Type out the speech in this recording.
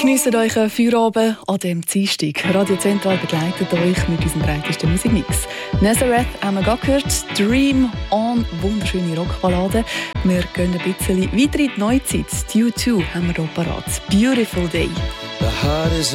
Geniessen euch einen Feierabend an diesem Dienstag. Radio Zentral begleitet euch mit unserem breitesten Musikmix. Nazareth haben wir gerade gehört, Dream On, wunderschöne Rockballade. Wir gehen ein bisschen weiter in die Neuzeit. U2 haben wir hier parat. Beautiful Day.